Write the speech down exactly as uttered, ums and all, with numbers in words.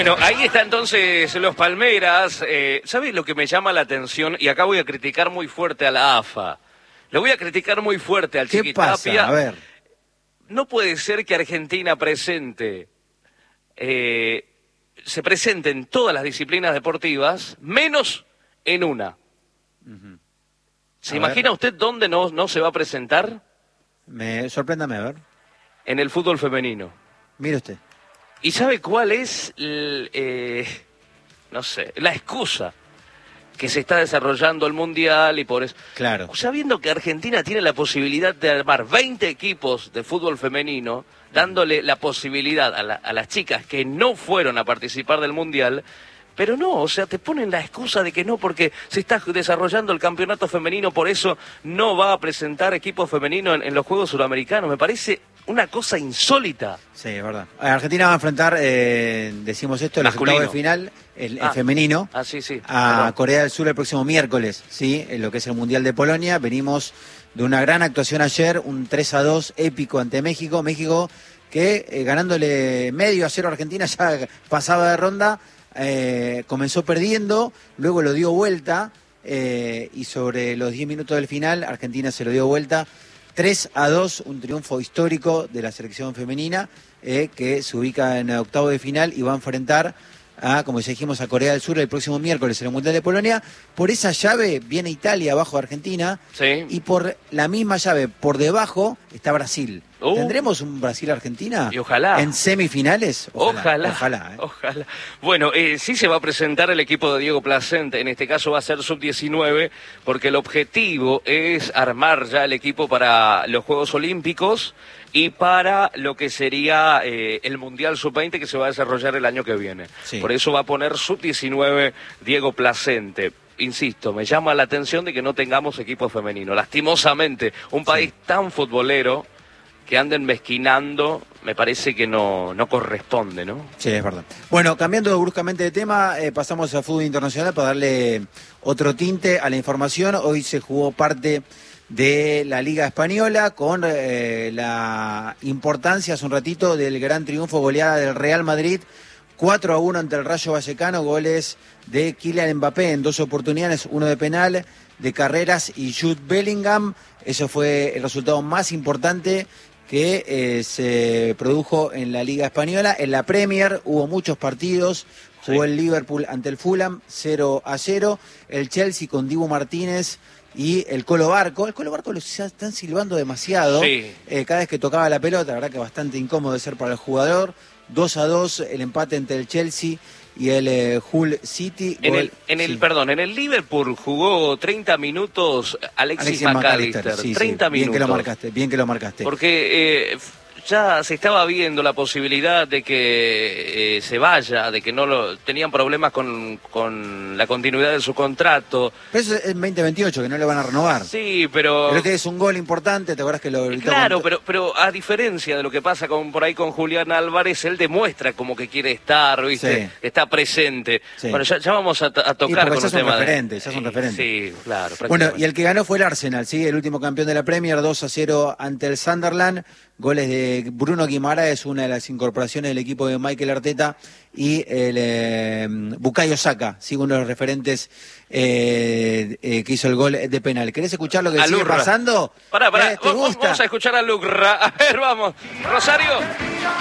Bueno, ahí está entonces los Palmeras. Eh, ¿Sabes lo que me llama la atención? Y acá voy a criticar muy fuerte a la A F A. Lo voy a criticar muy fuerte al ¿Qué Chiquitapia. pasa? A ver. No puede ser que Argentina presente, eh, se presente en todas las disciplinas deportivas, menos en una. Uh-huh. ¿Se a imagina ver. usted dónde no, no se va a presentar? Me sorpréndame, a ver. En el fútbol femenino. Mire usted. ¿Y sabe cuál es, el, eh, no sé, la excusa? Que se está desarrollando el Mundial y por eso... Claro. Sabiendo que Argentina tiene la posibilidad de armar veinte equipos de fútbol femenino, dándole la posibilidad a, la, a las chicas que no fueron a participar del Mundial, pero no, o sea, te ponen la excusa de que no, porque se está desarrollando el campeonato femenino, por eso no va a presentar equipo femenino en, en los Juegos Suramericanos. Me parece una cosa insólita. Sí, es verdad. Argentina va a enfrentar, eh, decimos esto, en los octavos de final, el, el ah. femenino, ah, sí, sí. a Perdón. Corea del Sur el próximo miércoles, ¿sí? En lo que es el Mundial de Polonia. Venimos de una gran actuación ayer, un tres a dos épico ante México. México que eh, ganándole medio a cero a Argentina ya pasaba de ronda, eh, comenzó perdiendo, luego lo dio vuelta eh, y sobre los diez minutos del final Argentina se lo dio vuelta. tres a dos, un triunfo histórico de la selección femenina eh, que se ubica en el octavo de final y va a enfrentar a, como ya dijimos, a Corea del Sur el próximo miércoles en el Mundial de Polonia. Por esa llave viene Italia abajo de Argentina, sí. Y por la misma llave, por debajo, está Brasil. Uh. ¿Tendremos un Brasil-Argentina? Y ojalá. ¿En semifinales? Ojalá. Ojalá. Ojalá, ¿eh? ojalá. Bueno, eh, sí se va a presentar el equipo de Diego Placente. En este caso va a ser sub diecinueve, porque el objetivo es armar ya el equipo para los Juegos Olímpicos y para lo que sería eh, el Mundial sub veinte que se va a desarrollar el año que viene. Sí. Por eso va a poner sub diecinueve Diego Placente. Insisto, me llama la atención de que no tengamos equipo femenino. Lastimosamente, un país sí. tan futbolero que anden mezquinando, me parece que no, no corresponde, ¿no? Sí, es verdad. Bueno, cambiando bruscamente de tema, eh, pasamos a fútbol internacional para darle otro tinte a la información. Hoy se jugó parte de la Liga Española con eh, la importancia hace un ratito del gran triunfo goleada del Real Madrid, cuatro a uno ante el Rayo Vallecano, goles de Kylian Mbappé en dos oportunidades, uno de penal, de carreras y Jude Bellingham. Eso fue el resultado más importante que eh, se produjo en la Liga Española. En la Premier hubo muchos partidos. Jugó sí. el Liverpool ante el Fulham, cero a cero. El Chelsea con Dibu Martínez y el Colo Barco. El Colo Barco lo están silbando demasiado. Sí. Eh, cada vez que tocaba la pelota, la verdad que bastante incómodo de ser para el jugador. dos a dos el empate entre el Chelsea y el eh, Hull City. En Gol, el, en el sí. perdón, en el Liverpool jugó treinta minutos Alexis, Alexis McAllister. McAllister sí, treinta sí. minutos. Bien que lo marcaste, bien que lo marcaste. Porque eh, ya se estaba viendo la posibilidad de que eh, se vaya, de que no lo tenían problemas con, con la continuidad de su contrato. Pero eso es en veinte veintiocho, que no le van a renovar. Sí, pero... Pero que es un gol importante, ¿te acuerdas que lo gritó? Claro, con... pero, pero a diferencia de lo que pasa con, por ahí con Julián Álvarez, él demuestra como que quiere estar, ¿viste? Sí. Está presente. Sí. Bueno, ya, ya vamos a, a tocar con ya el son tema referentes, de... ya son referentes. Sí, claro. Bueno, y el que ganó fue el Arsenal, ¿sí? El último campeón de la Premier, dos a cero ante el Sunderland. Goles de Bruno Guimaraes, una de las incorporaciones del equipo de Mikel Arteta, y el eh, Bukayo Saka, ¿sí? Uno de los referentes eh, eh, que hizo el gol de penal. ¿Querés escuchar lo que sigue pasando? Pará, pará, ¿Eh? ¿Te gusta? Vamos a escuchar a Lucra. A ver, vamos. Rosario.